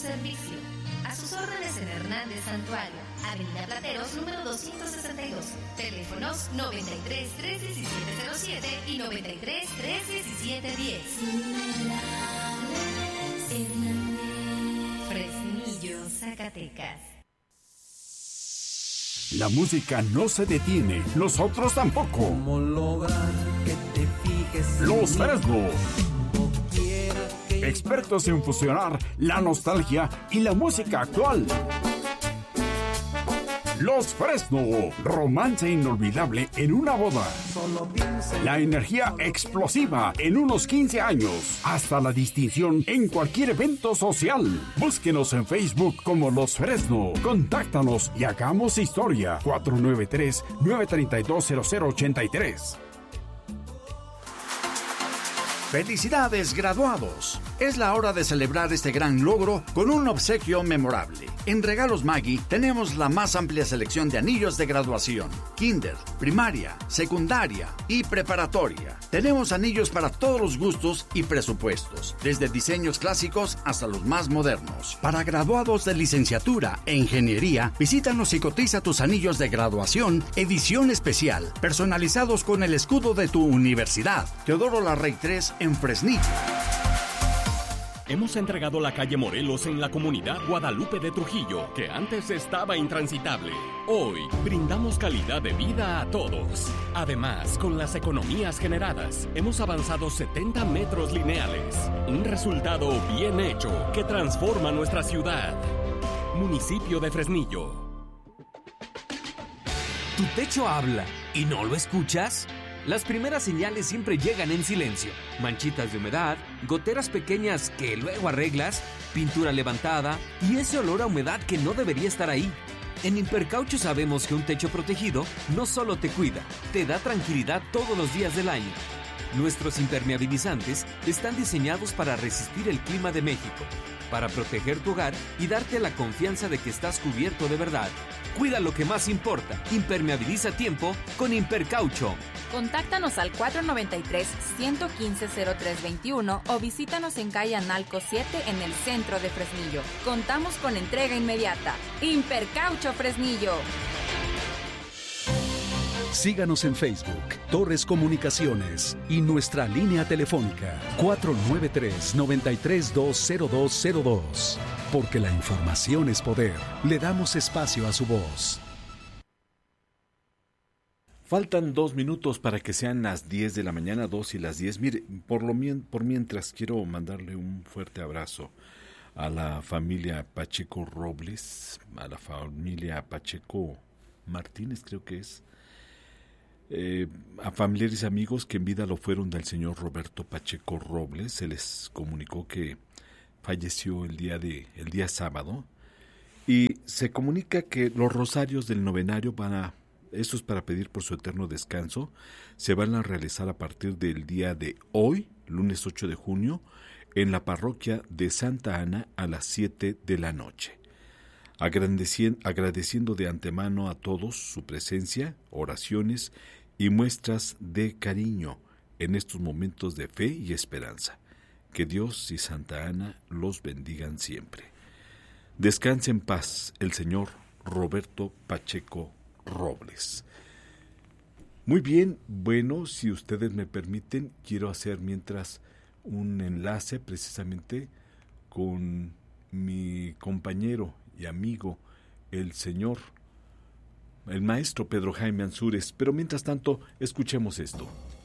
servicio. A sus órdenes en Hernández Santuario, Avenida Plateros, número 262. Teléfonos 93 317 07 y 93 317 10. Fresnillo, Zacatecas. La música no se detiene, nosotros tampoco. ¿Cómo lograr que te fijes en Los mí? Fresno, Doquiera que expertos en fusionar la nostalgia y la música actual. Los Fresno, romance inolvidable en una boda. solo piensa en La energía explosiva en unos 15 años. Hasta la distinción en cualquier evento social. Búsquenos en Facebook como Los Fresno. Contáctanos y hagamos historia. 493-932-0083. ¡Felicidades, graduados! Es la hora de celebrar este gran logro con un obsequio memorable. En Regalos Maggi tenemos la más amplia selección de anillos de graduación, kinder, primaria, secundaria y preparatoria. Tenemos anillos para todos los gustos y presupuestos, desde diseños clásicos hasta los más modernos. Para graduados de licenciatura e ingeniería, visítanos y cotiza tus anillos de graduación edición especial, personalizados con el escudo de tu universidad. Teodoro Larrey 3 en Fresnillo. Hemos entregado la calle Morelos en la comunidad Guadalupe de Trujillo, que antes estaba intransitable. Hoy brindamos calidad de vida a todos. Además, con las economías generadas, hemos avanzado 70 metros lineales. Un resultado bien hecho que transforma nuestra ciudad. Municipio de Fresnillo. ¿Tu techo habla y no lo escuchas? Las primeras señales siempre llegan en silencio. Manchitas de humedad, goteras pequeñas que luego arreglas, pintura levantada y ese olor a humedad que no debería estar ahí. En Impercaucho sabemos que un techo protegido no solo te cuida, te da tranquilidad todos los días del año. Nuestros impermeabilizantes están diseñados para resistir el clima de México, para proteger tu hogar y darte la confianza de que estás cubierto de verdad. Cuida lo que más importa. Impermeabiliza a tiempo con Impercaucho. Contáctanos al 493-115-0321 o visítanos en calle Analco 7 en el centro de Fresnillo. Contamos con entrega inmediata. Impercaucho Fresnillo. Síganos en Facebook, Torres Comunicaciones y nuestra línea telefónica 493-9320202. Porque la información es poder. Le damos espacio a su voz. Faltan 2 minutos para que sean las 10 de la mañana, 2 y las 10. Mire, por mientras quiero mandarle un fuerte abrazo a la familia Pacheco Robles, a la familia Pacheco Martínez, creo que es, a familiares y amigos que en vida lo fueron del señor Roberto Pacheco Robles. Se les comunicó que falleció el día sábado, y se comunica que los rosarios del novenario estos para pedir por su eterno descanso, se van a realizar a partir del día de hoy, lunes 8 de junio, en la parroquia de Santa Ana a las 7 de la noche. Agradeciendo de antemano a todos su presencia, oraciones y muestras de cariño en estos momentos de fe y esperanza. Que Dios y Santa Ana los bendigan siempre. Descanse en paz el señor Roberto Pacheco Robles. Muy bien, bueno, si ustedes me permiten, quiero hacer mientras un enlace precisamente con mi compañero y amigo, el maestro Pedro Jaime Ansúrez, pero mientras tanto, escuchemos esto.